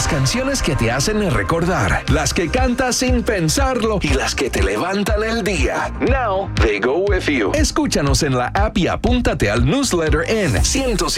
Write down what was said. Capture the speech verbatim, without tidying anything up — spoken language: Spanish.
canciones que te hacen recordar, las que cantas sin pensarlo y las que te levantan el día. Now they go with you. Escúchanos en la app y apúntate al newsletter en ciento cinco